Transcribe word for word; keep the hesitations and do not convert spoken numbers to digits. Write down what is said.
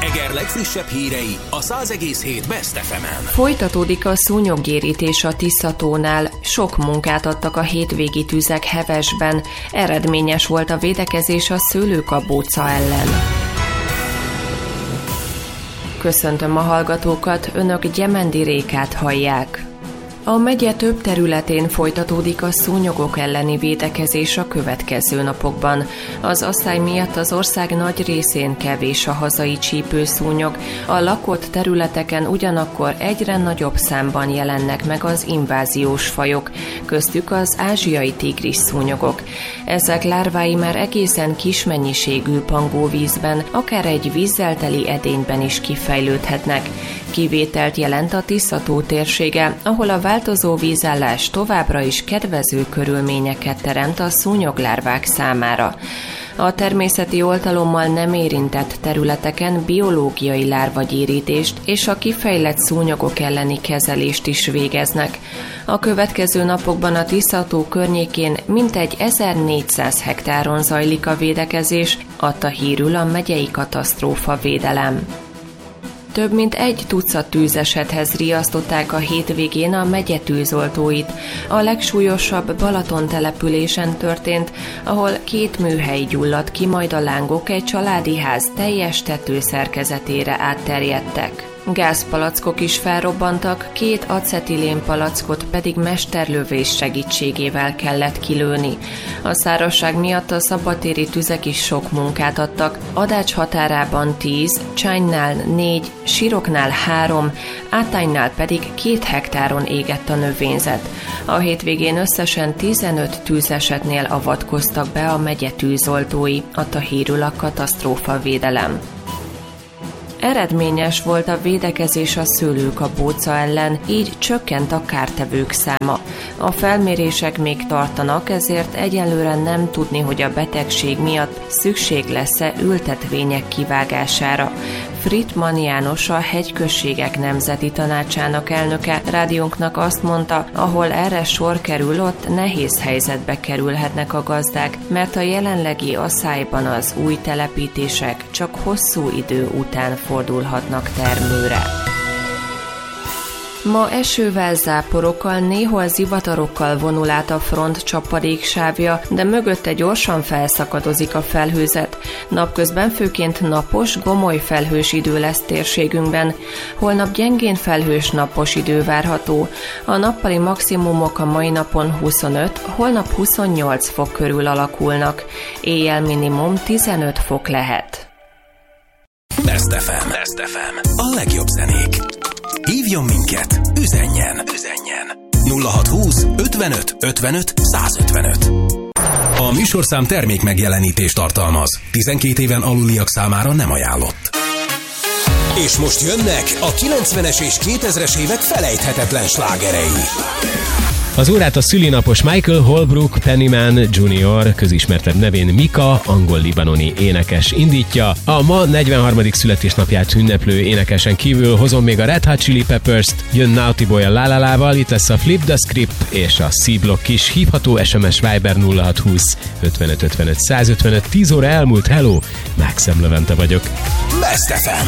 Eger legfrissebb hírei a száz egész hét Best ef emen. Folytatódik a szúnyoggyérítés a Tiszatónál. Sok munkát adtak a hétvégi tüzek Hevesben. Eredményes volt a védekezés a szőlőkabóca ellen. Köszöntöm a hallgatókat, önök Gyemendi Rékát hallják. A megye több területén folytatódik a szúnyogok elleni védekezés a következő napokban. Az asszály miatt az ország nagy részén kevés a hazai csípőszúnyog, a lakott területeken ugyanakkor egyre nagyobb számban jelennek meg az inváziós fajok, köztük az ázsiai tigrisszúnyogok. Ezek lárvái már egészen kis mennyiségű pangóvízben, akár egy vízzel teli edényben is kifejlődhetnek. Kivételt jelent a Tiszató térsége, ahol a változó vízállás továbbra is kedvező körülményeket teremt a szúnyoglárvák számára. A természeti oltalommal nem érintett területeken biológiai lárvagyérítést és a kifejlett szúnyogok elleni kezelést is végeznek. A következő napokban a Tiszató környékén mintegy ezernégyszáz hektáron zajlik a védekezés, adta hírül a megyei katasztrófavédelem. Több mint egy tucat tűzesethez riasztották a hétvégén a megye tűzoltóit. A legsúlyosabb Balaton településen történt, ahol két műhely gyulladt ki, majd a lángok egy családi ház teljes tetőszerkezetére átterjedtek. Gázpalackok is felrobbantak, két acetilén palackot pedig mesterlövés segítségével kellett kilőni. A szárazság miatt a szabadtéri tüzek is sok munkát adtak. Adács határában tíz, Csánynál négy, Siroknál három, Átánynál pedig két hektáron égett a növényzet. A hétvégén összesen tizenöt tűzesetnél avatkoztak be a megye tűzoltói, adta hírül a katasztrófavédelem. Eredményes volt a védekezés a szőlőkabóca ellen, így csökkent a kártevők száma. A felmérések még tartanak, ezért egyelőre nem tudni, hogy a betegség miatt szükség lesz-e ültetvények kivágására. Friedman János, a Hegyközségek Nemzeti Tanácsának elnöke rádiónknak azt mondta, ahol erre sor kerül, ott nehéz helyzetbe kerülhetnek a gazdák, mert a jelenlegi asszályban az új telepítések csak hosszú idő után fordulhatnak termőre. Ma esővel, záporokkal, néhol zivatarokkal vonul át a front csapadéksávja, de mögötte gyorsan felszakadozik a felhőzet. Napközben főként napos, gomoly felhős idő lesz térségünkben. Holnap gyengén felhős napos idő várható. A nappali maximumok a mai napon huszonöt, holnap huszonnyolc fok körül alakulnak. Éjjel minimum tizenöt fok lehet. Best ef em. Best ef em. A legjobb zenék. Hívjon minket, üzenjen, üzenjen. nulla hat húsz ötvenöt ötvenöt százötvenöt. A műsorszám termék megjelenítést tartalmaz. tizenkét éven aluliak számára nem ajánlott. És most jönnek a kilencvenes és kétezres évek felejthetetlen slágerei. Az órát a szülinapos Michael Holbrook Pennyman junior, közismertebb nevén Mika, angol-libanoni énekes indítja. A ma negyvenharmadik születésnapját ünneplő énekesen kívül hozom még a Red Hot Chili Peppers-t, jön Naughty Boy a La La La-val, itt lesz a Flip the Script és a C-Block is, hívható es em es Viber nulla hat húsz ötvenöt ötvenöt százötvenöt, tíz óra elmúlt, hello, Maxem Levente vagyok. Best ef em.